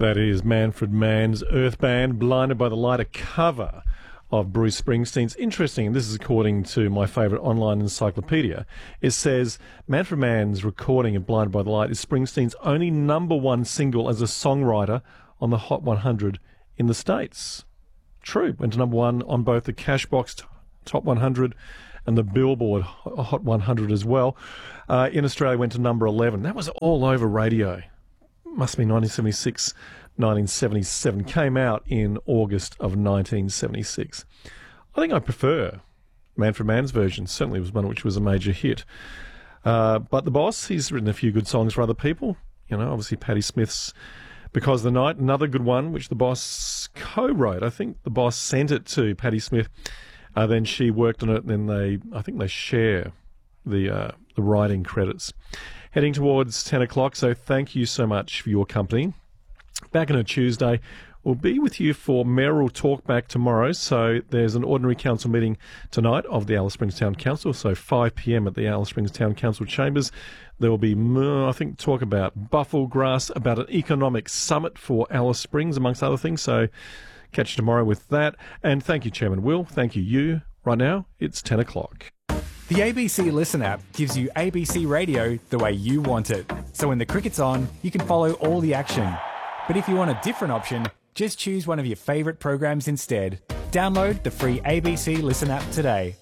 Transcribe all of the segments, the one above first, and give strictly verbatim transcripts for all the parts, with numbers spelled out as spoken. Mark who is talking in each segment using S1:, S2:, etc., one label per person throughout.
S1: That is Manfred Mann's Earth Band, Blinded by the Light, a cover of Bruce Springsteen's. Interesting, and this is according to my favourite online encyclopedia. It says Manfred Mann's recording of Blinded by the Light is Springsteen's only number one single as a songwriter on the Hot one hundred in the States. True, went to number one on both the Cashbox Top one hundred and the Billboard Hot one hundred as well. Uh, in Australia, went to number eleven. That was all over radio. Must be nineteen seventy-six, nineteen seventy-seven. Came out in August of nineteen seventy-six. I think I prefer Manfred Mann's version. Certainly was one which was a major hit. Uh, but The Boss, he's written a few good songs for other people. You know, obviously Patti Smith's Because of the Night, another good one, which The Boss co-wrote. I think The Boss sent it to Patti Smith. Uh, then she worked on it, and then they, I think they share the uh, the writing credits. Heading towards ten o'clock, so thank you so much for your company. Back on a Tuesday, we'll be with you for Mayoral Talkback tomorrow. So there's an ordinary council meeting tonight of the Alice Springs Town Council, so five p m at the Alice Springs Town Council chambers. There will be, I think, talk about Bufflegrass, about an economic summit for Alice Springs, amongst other things. So catch you tomorrow with that. And thank you, Chairman Will. Thank you, you. Right now, it's ten o'clock.
S2: The A B C Listen app gives you A B C Radio the way you want it. So when the cricket's on, you can follow all the action. But if you want a different option, just choose one of your favourite programs instead. Download the free A B C Listen app today.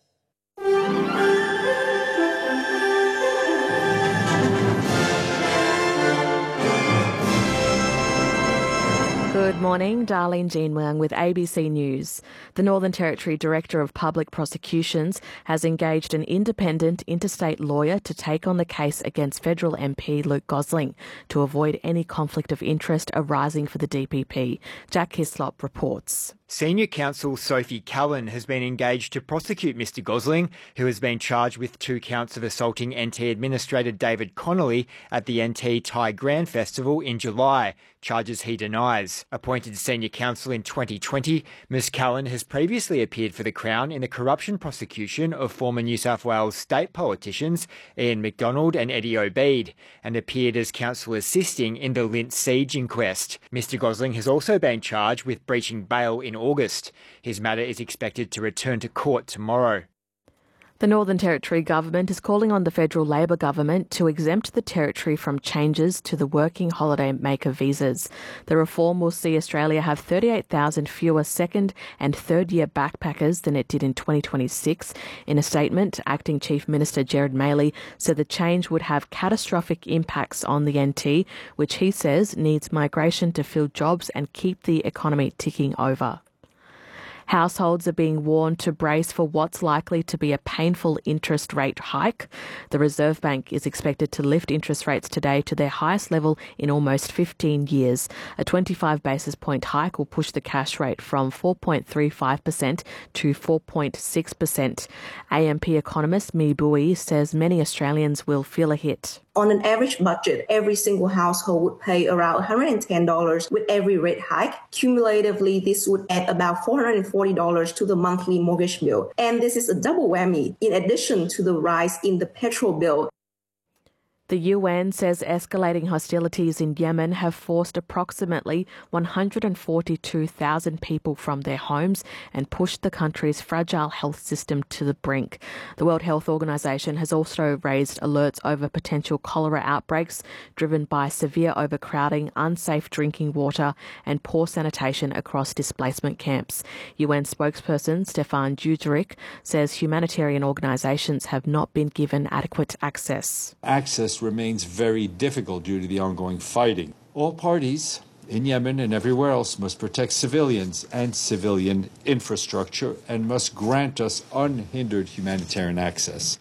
S3: Good morning, Darlene Jean Wang with A B C News. The Northern Territory Director of Public Prosecutions has engaged an independent interstate lawyer to take on the case against federal M P Luke Gosling to avoid any conflict of interest arising for the D P P. Jack Hislop reports.
S4: Senior counsel Sophie Cullen has been engaged to prosecute Mr Gosling, who has been charged with two counts of assaulting N T Administrator David Connolly at the N T Thai Grand Festival in July, charges he denies. Appointed senior counsel in twenty twenty, Miz Cullen has previously appeared for the Crown in the corruption prosecution of former New South Wales state politicians Ian McDonald and Eddie Obeid, and appeared as counsel assisting in the Lint Siege inquest. Mr Gosling has also been charged with breaching bail in August. His matter is expected to return to court tomorrow.
S3: The Northern Territory Government is calling on the federal Labor government to exempt the Territory from changes to the working holiday maker visas. The reform will see Australia have thirty-eight thousand fewer second and third year backpackers than it did in twenty twenty-six. In a statement, Acting Chief Minister Gerard Maley said the change would have catastrophic impacts on the N T, which he says needs migration to fill jobs and keep the economy ticking over. Households are being warned to brace for what's likely to be a painful interest rate hike. The Reserve Bank is expected to lift interest rates today to their highest level in almost fifteen years. A twenty-five basis point hike will push the cash rate from four point three five percent to four point six percent. A M P economist Mi Bui says many Australians will feel a hit.
S5: On an average budget, every single household would pay around one hundred ten dollars with every rate hike. Cumulatively, this would add about four hundred forty dollars to the monthly mortgage bill. And this is a double whammy in addition to the rise in the petrol bill.
S3: The U N says escalating hostilities in Yemen have forced approximately one hundred forty-two thousand people from their homes and pushed the country's fragile health system to the brink. The World Health Organization has also raised alerts over potential cholera outbreaks driven by severe overcrowding, unsafe drinking water and poor sanitation across displacement camps. U N spokesperson Stefan Dujarric says humanitarian organizations have not been given adequate access.
S6: Access remains very difficult due to the ongoing fighting. All parties in Yemen and everywhere else must protect civilians and civilian infrastructure and must grant us unhindered humanitarian access.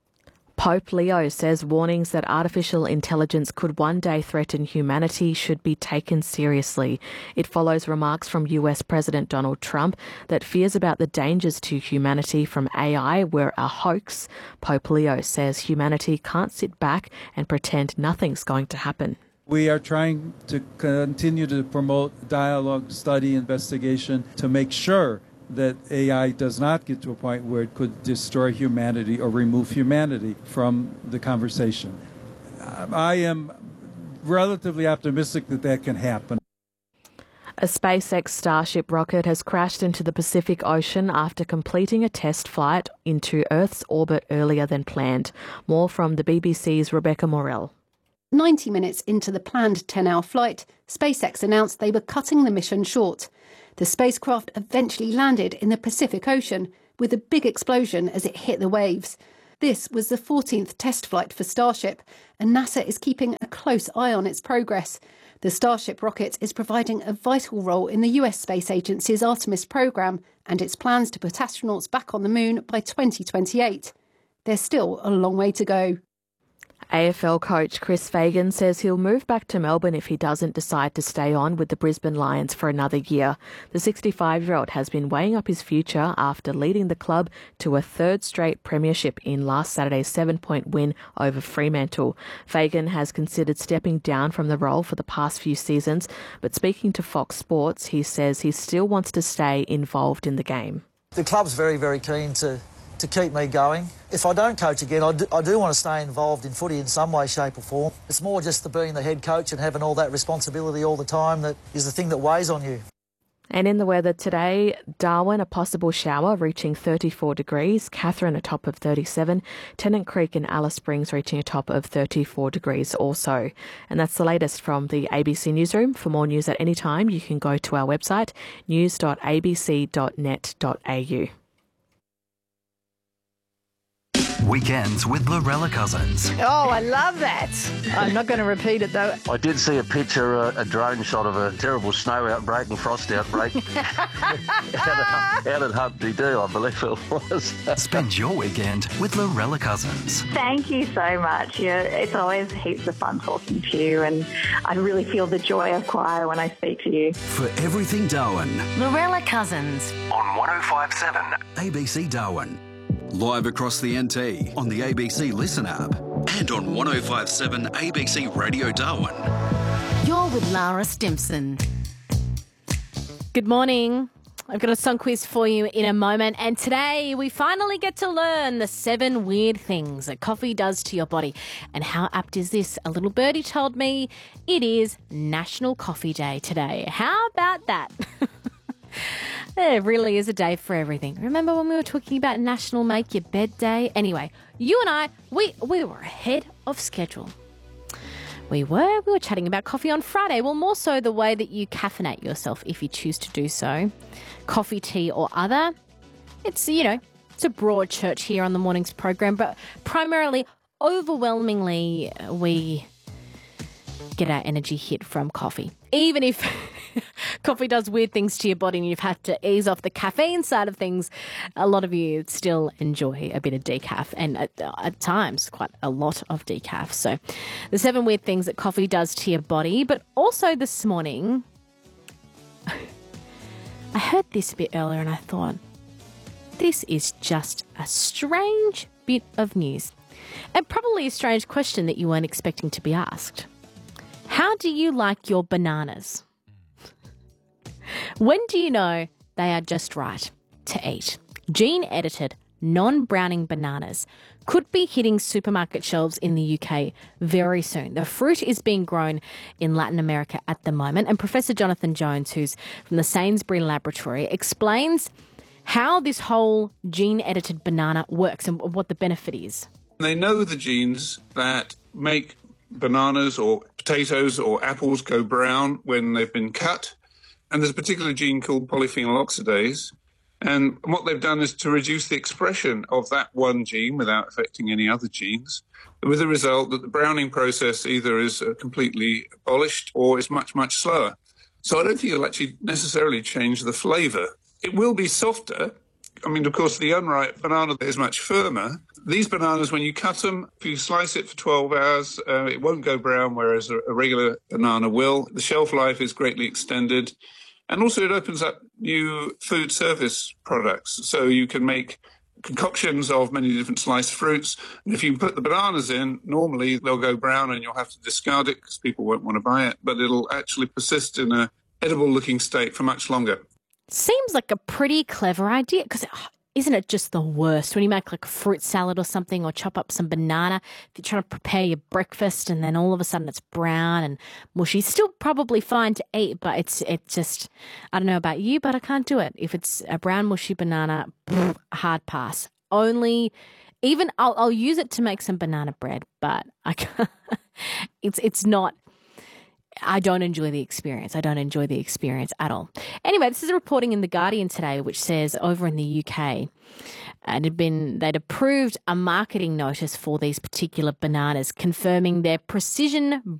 S3: Pope Leo says warnings that artificial intelligence could one day threaten humanity should be taken seriously. It follows remarks from U S President Donald Trump that fears about the dangers to humanity from A I were a hoax. Pope Leo says humanity can't sit back and pretend nothing's going to happen.
S7: We are trying to continue to promote dialogue, study, investigation to make sure that A I does not get to a point where it could destroy humanity or remove humanity from the conversation. I am relatively optimistic that that can happen.
S3: A SpaceX Starship rocket has crashed into the Pacific Ocean after completing a test flight into Earth's orbit earlier than planned. More from the B B C's Rebecca Morell.
S8: ninety minutes into the planned ten-hour flight, SpaceX announced they were cutting the mission short. The spacecraft eventually landed in the Pacific Ocean with a big explosion as it hit the waves. This was the fourteenth test flight for Starship, and NASA is keeping a close eye on its progress. The Starship rocket is providing a vital role in the U S Space Agency's Artemis program and its plans to put astronauts back on the moon by twenty twenty-eight. There's still a long way to go.
S3: A F L coach Chris Fagan says he'll move back to Melbourne if he doesn't decide to stay on with the Brisbane Lions for another year. The sixty-five-year-old has been weighing up his future after leading the club to a third straight premiership in last Saturday's seven-point win over Fremantle. Fagan has considered stepping down from the role for the past few seasons, but speaking to Fox Sports, he says he still wants to stay involved in the game.
S9: The club's very, very keen to to keep me going. If I don't coach again, I do, I do want to stay involved in footy in some way, shape or form. It's more just the being the head coach and having all that responsibility all the time that is the thing that weighs on you.
S3: And in the weather today, Darwin, a possible shower reaching thirty-four degrees, Katherine a top of thirty-seven, Tennant Creek and Alice Springs reaching a top of thirty-four degrees also. And that's the latest from the A B C Newsroom. For more news at any time, you can go to our website, news dot a b c dot net dot a u.
S10: Weekends with Lorella Cousins.
S11: Oh, I love that. I'm not going to repeat it, though.
S12: I did see a picture, a, a drone shot of a terrible snow outbreak and frost outbreak out, at, out at Humpty Doo, I believe it was.
S10: Spend your weekend with Lorella Cousins.
S13: Thank you so much. Yeah, it's always heaps of fun talking to you, and I really feel the joy of choir when I speak to you.
S10: For everything Darwin.
S14: Lorella Cousins.
S10: On one oh five point seven A B C Darwin. Live across the N T on the A B C Listen app and on one oh five point seven A B C Radio Darwin.
S14: You're with Lara Stimson.
S15: Good morning. I've got a song quiz for you in a moment, and today we finally get to learn the seven weird things that coffee does to your body. And how apt is this? A little birdie told me it is National Coffee Day today. How about that? There really is a day for everything. Remember when we were talking about National Make Your Bed Day? Anyway, you and I, we, we were ahead of schedule. We were. We were chatting about coffee on Friday. Well, more so the way that you caffeinate yourself if you choose to do so. Coffee, tea or other. It's, you know, it's a broad church here on the morning's program, but primarily, overwhelmingly, we get our energy hit from coffee. Even if coffee does weird things to your body and you've had to ease off the caffeine side of things, a lot of you still enjoy a bit of decaf, and at, at times quite a lot of decaf. So the seven weird things that coffee does to your body. But also this morning, I heard this a bit earlier and I thought, this is just a strange bit of news, and probably a strange question that you weren't expecting to be asked. How do you like your bananas? When do you know they are just right to eat? Gene-edited, non-browning bananas could be hitting supermarket shelves in the U K very soon. The fruit is being grown in Latin America at the moment, and Professor Jonathan Jones, who's from the Sainsbury Laboratory, explains how this whole gene-edited banana works and what the benefit is.
S16: They know the genes that make bananas or potatoes or apples go brown when they've been cut. And there's a particular gene called polyphenol oxidase. And what they've done is to reduce the expression of that one gene without affecting any other genes, with the result that the browning process either is uh, completely abolished or is much, much slower. So I don't think it'll actually necessarily change the flavour. It will be softer. I mean, of course, the unripe banana is much firmer. These bananas, when you cut them, if you slice it for twelve hours, uh, it won't go brown, whereas a, a regular banana will. The shelf life is greatly extended. And also it opens up new food service products. So you can make concoctions of many different sliced fruits. And if you put the bananas in, normally they'll go brown and you'll have to discard it because people won't want to buy it. But it'll actually persist in a edible-looking state for much longer.
S15: Seems like a pretty clever idea, because isn't it just the worst when you make like a fruit salad or something, or chop up some banana, if you're trying to prepare your breakfast and then all of a sudden it's brown and mushy. Still probably fine to eat, but it's it's just, I don't know about you, but I can't do it. If it's a brown mushy banana, hard pass. Only, even I'll, I'll use it to make some banana bread, but I can't, it's it's not, I don't enjoy the experience. I don't enjoy the experience at all. Anyway, this is a reporting in The Guardian today, which says over in the U K, and had been they'd approved a marketing notice for these particular bananas, confirming their precision